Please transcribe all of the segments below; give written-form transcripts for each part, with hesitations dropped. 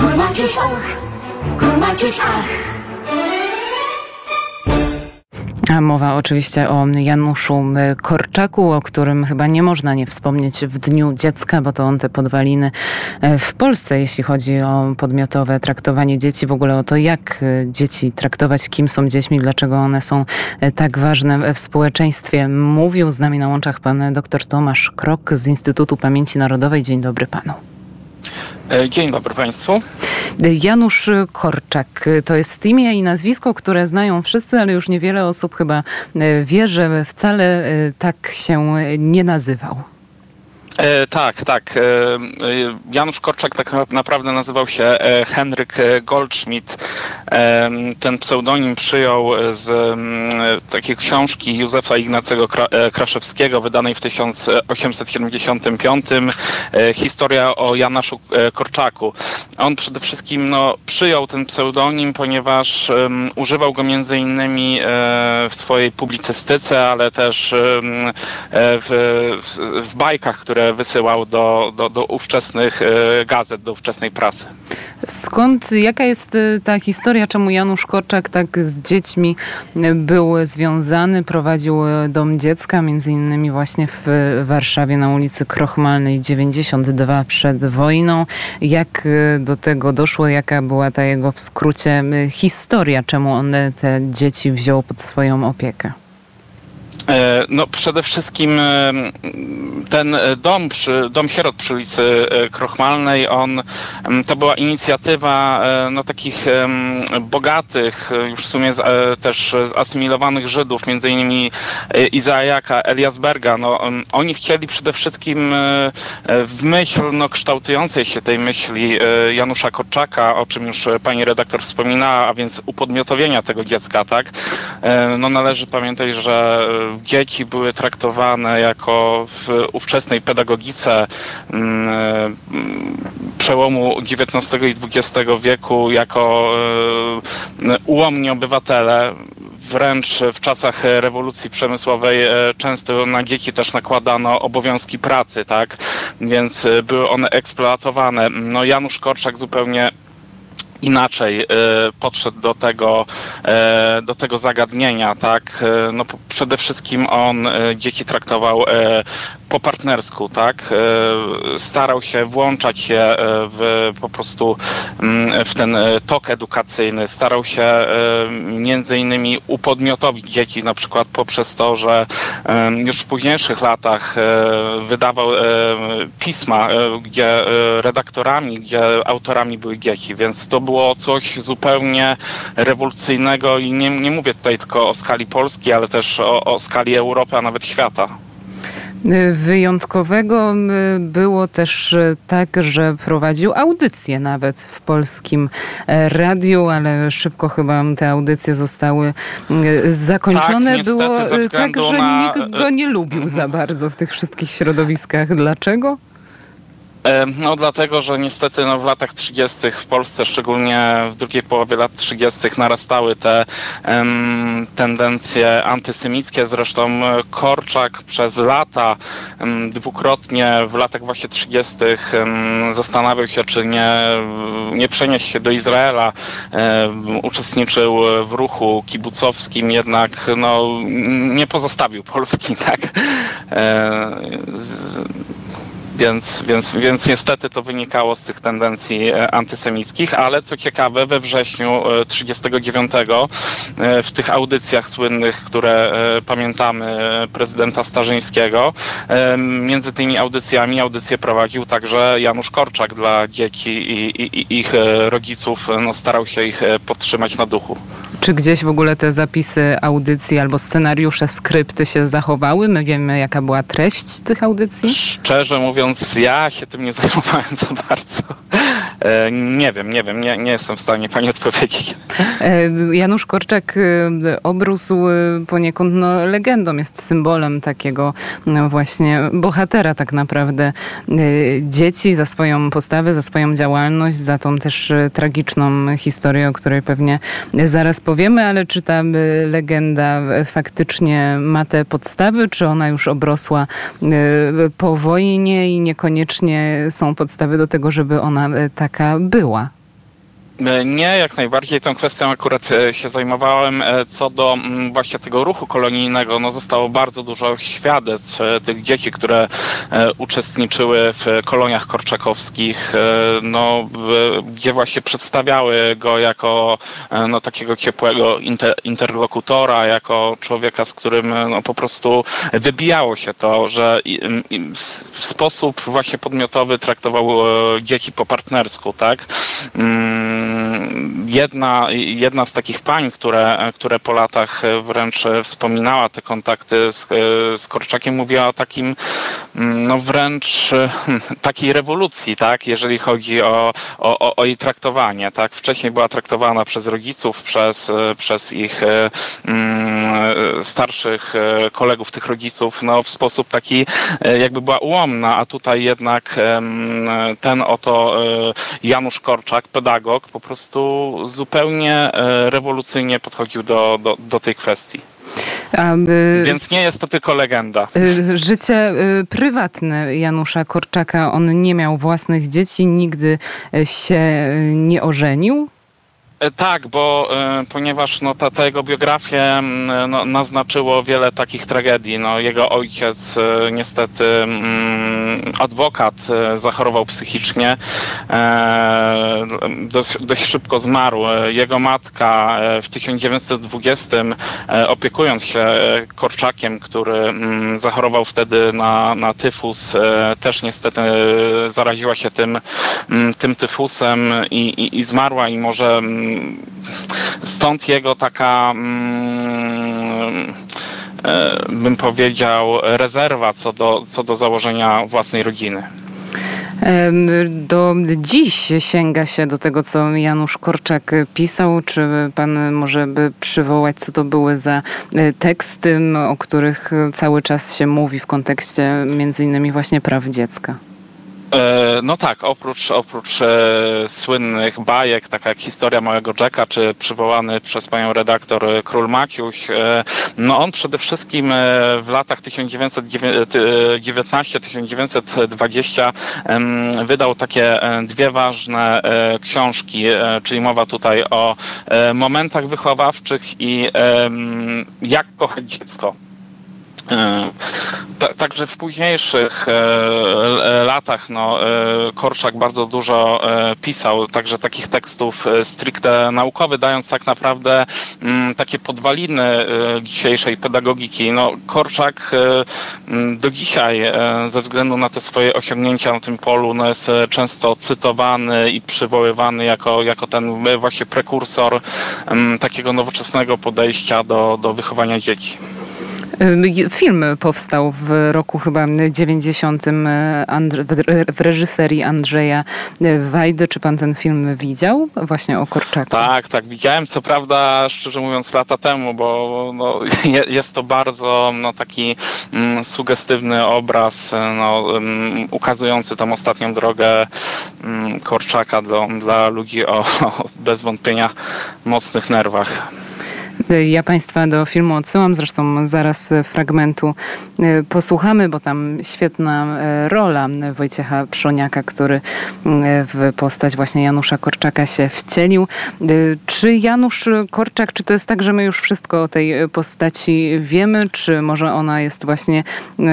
Król Maciuś, och, król Maciuś, ach. A mowa oczywiście o Januszu Korczaku, o którym chyba nie można nie wspomnieć w Dniu Dziecka, bo to on te podwaliny w Polsce, jeśli chodzi o podmiotowe traktowanie dzieci, w ogóle o to, jak dzieci traktować, kim są dziećmi, dlaczego one są tak ważne w społeczeństwie. Mówił z nami na łączach pan dr Tomasz Krok z Instytutu Pamięci Narodowej. Dzień dobry panu. Dzień dobry państwu. Janusz Korczak to jest imię i nazwisko, które znają wszyscy, ale już niewiele osób chyba wie, że wcale tak się nie nazywał. Tak. Janusz Korczak tak naprawdę nazywał się Henryk Goldschmidt. Ten pseudonim przyjął z takiej książki Józefa Ignacego Kraszewskiego, wydanej w 1875. Historia o Januszu Korczaku. On przede wszystkim przyjął ten pseudonim, ponieważ używał go między innymi w swojej publicystyce, ale też w bajkach, które wysyłał do ówczesnych gazet, do ówczesnej prasy. Jaka jest ta historia, czemu Janusz Korczak tak z dziećmi był związany? Prowadził dom dziecka, między innymi właśnie w Warszawie na ulicy Krochmalnej 92 przed wojną. Jak do tego doszło? Jaka była ta jego w skrócie historia? Czemu on te dzieci wziął pod swoją opiekę? Przede wszystkim ten dom sierot przy ulicy Krochmalnej, to była inicjatywa takich bogatych, już w sumie też zasymilowanych Żydów, między innymi Izajaka Eliasberga. Oni chcieli przede wszystkim w myśl kształtującej się tej myśli Janusza Korczaka, o czym już pani redaktor wspominała, a więc upodmiotowienia tego dziecka, tak? Należy pamiętać, że dzieci były traktowane jako w ówczesnej pedagogice przełomu XIX i XX wieku jako ułomni obywatele. Wręcz w czasach rewolucji przemysłowej często na dzieci też nakładano obowiązki pracy, tak? Więc były one eksploatowane. Janusz Korczak zupełnie inaczej podszedł do tego zagadnienia, tak? Przede wszystkim on dzieci traktował po partnersku, tak? Starał się włączać się w ten tok edukacyjny, starał się między innymi upodmiotowić dzieci, na przykład poprzez to, że już w późniejszych latach wydawał pisma, gdzie redaktorami, gdzie autorami były dzieci, więc to było coś zupełnie rewolucyjnego i nie mówię tutaj tylko o skali Polski, ale też o skali Europy, a nawet świata. Wyjątkowego było też tak, że prowadził audycje nawet w polskim radiu, ale szybko chyba te audycje zostały zakończone. Tak, było tak, że nikt go nie lubił za bardzo w tych wszystkich środowiskach. Dlaczego? Dlatego, że niestety w latach 30. w Polsce, szczególnie w drugiej połowie lat 30. narastały te tendencje antysemickie. Zresztą Korczak przez lata, dwukrotnie w latach właśnie 30. Zastanawiał się, czy nie przenieść się do Izraela. Uczestniczył w ruchu kibucowskim, jednak nie pozostawił Polski, tak? Więc niestety to wynikało z tych tendencji antysemickich, ale co ciekawe, we wrześniu 1939 w tych audycjach słynnych, które pamiętamy, prezydenta Starzyńskiego, między tymi audycjami audycję prowadził także Janusz Korczak dla dzieci i ich rodziców, starał się ich podtrzymać na duchu. Czy gdzieś w ogóle te zapisy audycji albo scenariusze, skrypty się zachowały? My wiemy, jaka była treść tych audycji? Szczerze mówiąc, ja się tym nie zajmowałem za bardzo. Nie wiem, nie jestem w stanie pani odpowiedzieć. Janusz Korczak obrósł poniekąd legendą, jest symbolem takiego właśnie bohatera tak naprawdę dzieci, za swoją postawę, za swoją działalność, za tą też tragiczną historię, o której pewnie zaraz powiemy, ale czy ta legenda faktycznie ma te podstawy, czy ona już obrosła po wojnie i niekoniecznie są podstawy do tego, żeby ona taka była? Nie, jak najbardziej tą kwestią akurat się zajmowałem. Co do właśnie tego ruchu kolonijnego, no zostało bardzo dużo świadectw tych dzieci, które uczestniczyły w koloniach korczakowskich, no, gdzie właśnie przedstawiały go jako no, takiego ciepłego interlokutora, jako człowieka, z którym no, po prostu wybijało się to, że w sposób właśnie podmiotowy traktował dzieci po partnersku, tak? Jedna z takich pań, które po latach wręcz wspominała te kontakty z Korczakiem, mówiła o takim, no wręcz takiej rewolucji, tak, jeżeli chodzi o jej traktowanie, tak. Wcześniej była traktowana przez rodziców, przez ich starszych kolegów, tych rodziców, no w sposób taki jakby była ułomna, a tutaj jednak ten oto Janusz Korczak, pedagog, po prostu zupełnie rewolucyjnie podchodził do tej kwestii. Więc nie jest to tylko legenda. Życie prywatne Janusza Korczaka, on nie miał własnych dzieci, nigdy się nie ożenił? Tak, bo ponieważ no, ta jego biografia no, naznaczyło wiele takich tragedii. No, jego ojciec niestety adwokat zachorował psychicznie, dość szybko zmarł. Jego matka w 1920 opiekując się Korczakiem, który zachorował wtedy na tyfus, też niestety zaraziła się tym tyfusem i zmarła i może stąd jego taka, bym powiedział, rezerwa co do założenia własnej rodziny. Do dziś sięga się do tego, co Janusz Korczak pisał. Czy pan może by przywołać, co to były za teksty, o których cały czas się mówi w kontekście między innymi właśnie praw dziecka? No tak, oprócz słynnych bajek, taka jak Historia Małego Jacka, czy przywołany przez panią redaktor Król Maciuś, no on przede wszystkim w latach 1919-1920 wydał takie dwie ważne książki, czyli mowa tutaj o momentach wychowawczych i jak kochać dziecko. Także w późniejszych latach no, Korczak bardzo dużo pisał, także takich tekstów stricte naukowych, dając tak naprawdę takie podwaliny dzisiejszej pedagogiki. No, Korczak do dzisiaj ze względu na te swoje osiągnięcia na tym polu no, jest często cytowany i przywoływany jako ten właśnie prekursor takiego nowoczesnego podejścia do wychowania dzieci. Film powstał w roku chyba 90 w reżyserii Andrzeja Wajdy. Czy pan ten film widział? Właśnie o Korczaku. Tak, widziałem. Co prawda, szczerze mówiąc, lata temu, bo no, jest to bardzo no, taki sugestywny obraz no, ukazujący tą ostatnią drogę Korczaka dla ludzi o bez wątpienia mocnych nerwach. Ja państwa do filmu odsyłam, zresztą zaraz fragmentu posłuchamy, bo tam świetna rola Wojciecha Przoniaka, który w postać właśnie Janusza Korczaka się wcielił. Czy Janusz Korczak, czy to jest tak, że my już wszystko o tej postaci wiemy, czy może ona jest właśnie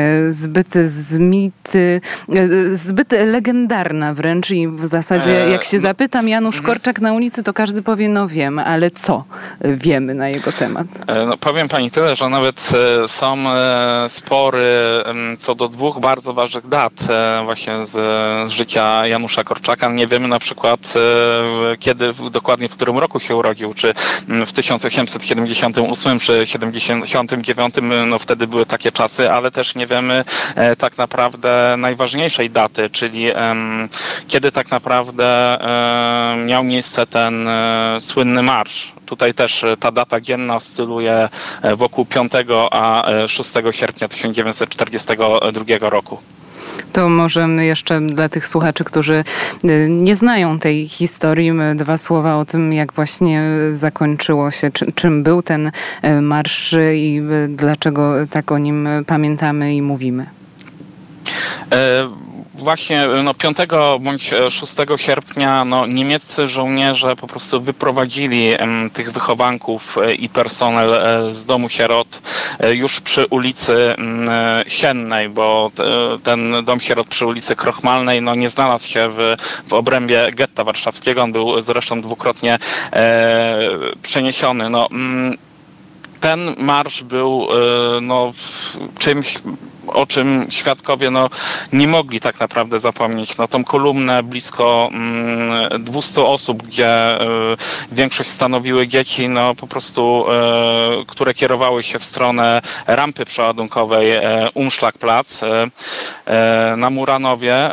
zbyt legendarna wręcz i w zasadzie jak się zapytam Janusz Korczak na ulicy, to każdy powie, no wiem, ale co wiemy na jego temat? No, powiem pani tyle, że nawet są spory co do dwóch bardzo ważnych dat właśnie z życia Janusza Korczaka. Nie wiemy na przykład kiedy, dokładnie w którym roku się urodził, czy w 1878 czy 79, no wtedy były takie czasy, ale też nie wiemy tak naprawdę najważniejszej daty, czyli kiedy tak naprawdę miał miejsce ten słynny marsz. Tutaj też ta data dzienna oscyluje wokół 5 a 6 sierpnia 1942 roku. To może jeszcze dla tych słuchaczy, którzy nie znają tej historii, dwa słowa o tym, jak właśnie zakończyło się, czym był ten marsz i dlaczego tak o nim pamiętamy i mówimy. właśnie 5 bądź 6 sierpnia niemieccy żołnierze po prostu wyprowadzili tych wychowanków i personel z domu sierot już przy ulicy Siennej, bo ten dom sierot przy ulicy Krochmalnej nie znalazł się w obrębie getta warszawskiego. On był zresztą dwukrotnie przeniesiony. Ten marsz był czymś, o czym świadkowie nie mogli tak naprawdę zapomnieć. Tą kolumnę blisko 200 osób, gdzie większość stanowiły dzieci, po prostu, które kierowały się w stronę rampy przeładunkowej Umschlagplatz na Muranowie,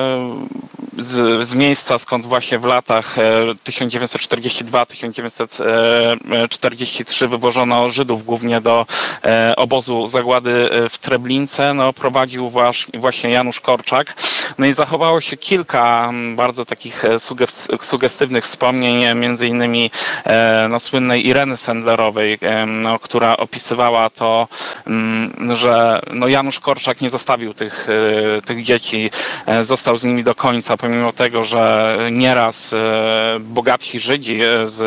z miejsca, skąd właśnie w latach 1942-1943 wywożono Żydów głównie do obozu zagłady w Treblince, prowadził właśnie Janusz Korczak. I zachowało się kilka bardzo takich sugestywnych wspomnień, między innymi słynnej Ireny Sendlerowej, która opisywała to, że Janusz Korczak nie zostawił tych dzieci, został z nimi do końca, pomimo tego, że nieraz bogatsi Żydzi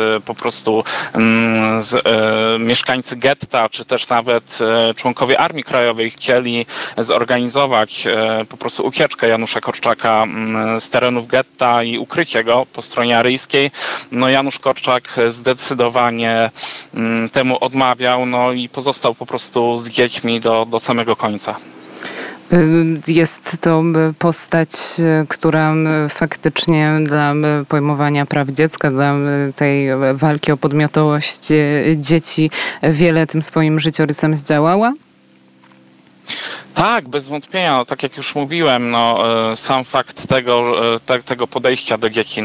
mieszkańcy getta, czy też nawet członkowie Armii Krajowej chcieli zorganizować po prostu ucieczkę Janusza Korczaka z terenów getta i ukrycie go po stronie aryjskiej. Janusz Korczak zdecydowanie temu odmawiał, i pozostał po prostu z dziećmi do samego końca. Jest to postać, która faktycznie dla pojmowania praw dziecka, dla tej walki o podmiotowość dzieci wiele tym swoim życiorysem zdziałała? Tak, bez wątpienia. Tak jak już mówiłem, sam fakt tego podejścia do dzieci,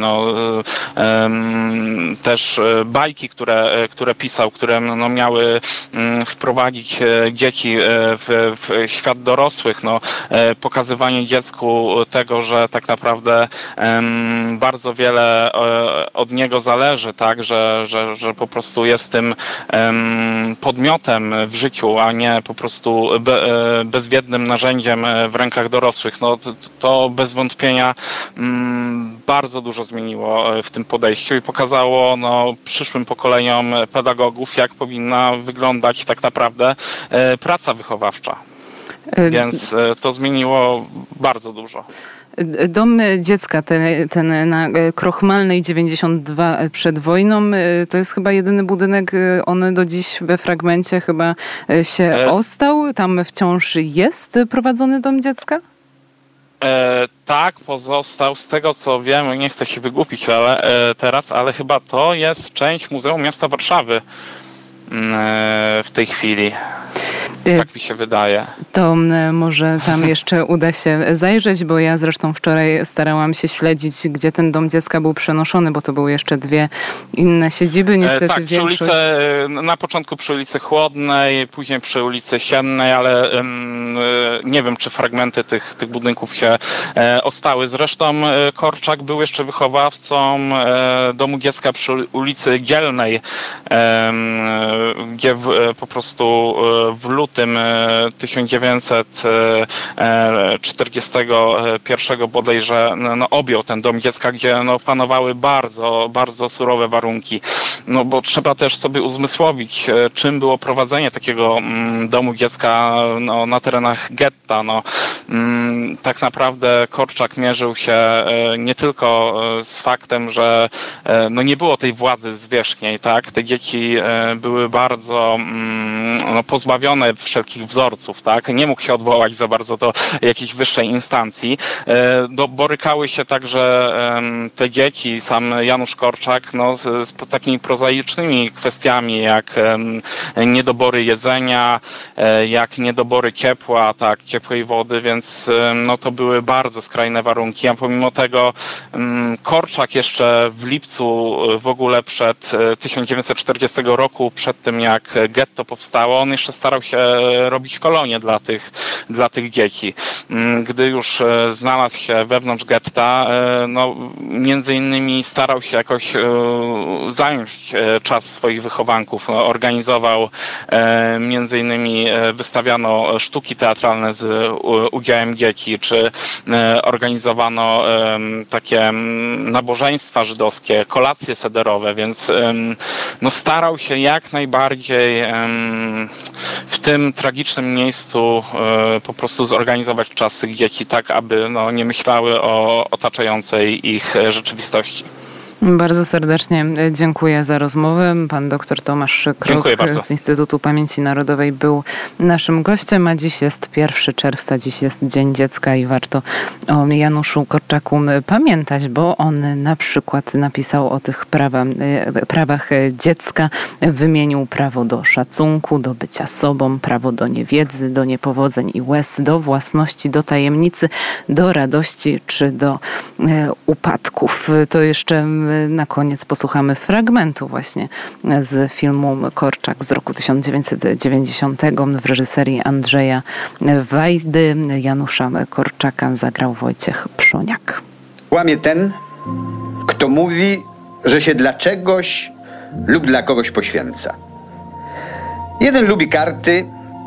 też bajki, które pisał, które miały wprowadzić dzieci w świat dorosłych, pokazywanie dziecku tego, że tak naprawdę bardzo wiele od niego zależy, tak, że po prostu jest tym podmiotem w życiu, a nie po prostu bezwiednym narzędziem w rękach dorosłych. To bez wątpienia bardzo dużo zmieniło w tym podejściu i pokazało przyszłym pokoleniom pedagogów, jak powinna wyglądać tak naprawdę praca wychowawcza. Więc to zmieniło bardzo dużo. Dom dziecka, ten na Krochmalnej 92 przed wojną, to jest chyba jedyny budynek, on do dziś we fragmencie chyba się ostał. Tam wciąż jest prowadzony dom dziecka? Tak, pozostał. Z tego co wiem, nie chcę się wygłupić ale chyba to jest część Muzeum Miasta Warszawy w tej chwili. Tak mi się wydaje. To może tam jeszcze uda się zajrzeć, bo ja zresztą wczoraj starałam się śledzić, gdzie ten dom dziecka był przenoszony, bo to były jeszcze dwie inne siedziby. Niestety tak, większość... na początku przy ulicy Chłodnej, później przy ulicy Siennej, ale nie wiem, czy fragmenty tych budynków się ostały. Zresztą Korczak był jeszcze wychowawcą domu dziecka przy ulicy Dzielnej, gdzie po prostu w lutym 1941 bodajże objął ten dom dziecka, gdzie panowały bardzo, bardzo surowe warunki. Bo trzeba też sobie uzmysłowić, czym było prowadzenie takiego domu dziecka na terenach getta. Tak naprawdę Korczak mierzył się nie tylko z faktem, że nie było tej władzy zwierzchniej, tak? Te dzieci były bardzo pozbawione wszelkich wzorców, tak? Nie mógł się odwołać za bardzo do jakiejś wyższej instancji. Borykały się także te dzieci, sam Janusz Korczak, z takimi prozaicznymi kwestiami, jak niedobory jedzenia, jak niedobory ciepła, tak, ciepłej wody, więc to były bardzo skrajne warunki, a pomimo tego Korczak jeszcze w lipcu w ogóle przed 1940 roku, przed tym jak getto powstało, on jeszcze starał się robić kolonie dla tych dzieci. Gdy już znalazł się wewnątrz getta, no, między innymi starał się jakoś zająć czas swoich wychowanków. No, organizował między innymi wystawiano sztuki teatralne z udziałem dzieci, czy organizowano takie nabożeństwa żydowskie, kolacje sederowe, więc no, starał się jak najbardziej w tym tragicznym miejscu po prostu zorganizować czas tych dzieci tak, aby no, nie myślały o otaczającej ich rzeczywistości. Bardzo serdecznie dziękuję za rozmowę. Pan dr Tomasz Krok z Instytutu Pamięci Narodowej był naszym gościem, a dziś jest 1 czerwca, dziś jest Dzień Dziecka i warto o Januszu Korczaku pamiętać, bo on na przykład napisał o tych prawach dziecka, wymienił prawo do szacunku, do bycia sobą, prawo do niewiedzy, do niepowodzeń i łez, do własności, do tajemnicy, do radości czy do upadków. To jeszcze na koniec posłuchamy fragmentu właśnie z filmu Korczak z roku 1990 w reżyserii Andrzeja Wajdy. Janusza Korczaka zagrał Wojciech Przoniak. Kłamie ten, kto mówi, że się dla czegoś lub dla kogoś poświęca. Jeden lubi karty,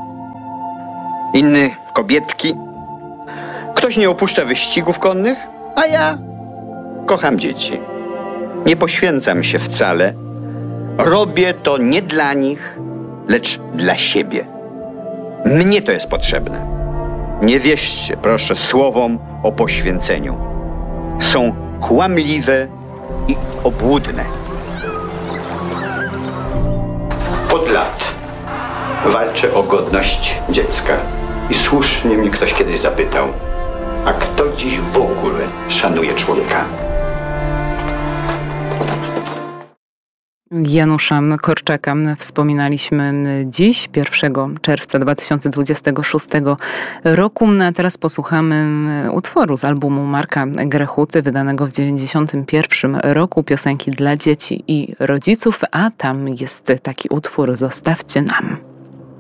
inny kobietki. Ktoś nie opuszcza wyścigów konnych, a ja kocham dzieci. Nie poświęcam się wcale. Robię to nie dla nich, lecz dla siebie. Mnie to jest potrzebne. Nie wierzcie, proszę, słowom o poświęceniu. Są kłamliwe i obłudne. Od lat walczę o godność dziecka. I słusznie mnie ktoś kiedyś zapytał, a kto dziś w ogóle szanuje człowieka? Janusza Korczaka wspominaliśmy dziś, 1 czerwca 2026 roku. A teraz posłuchamy utworu z albumu Marka Grechuty, wydanego w 1991 roku, piosenki dla dzieci i rodziców, a tam jest taki utwór Zostawcie nam.